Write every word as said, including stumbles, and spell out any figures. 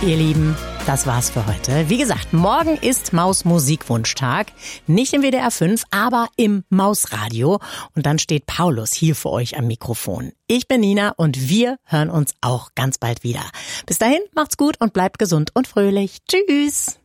Ihr Lieben, das war's für heute. Wie gesagt, morgen ist Maus Musikwunschtag. Nicht im W D R fünf, aber im Mausradio. Und dann steht Paulus hier für euch am Mikrofon. Ich bin Nina und wir hören uns auch ganz bald wieder. Bis dahin, macht's gut und bleibt gesund und fröhlich. Tschüss!